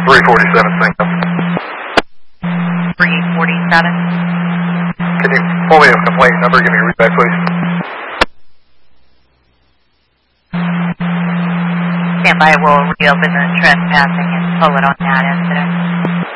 347 Sync. 347. Can you pull me a complaint number? Give me a read back, please. Stand by, we'll reopen the trespassing and pull it on that incident.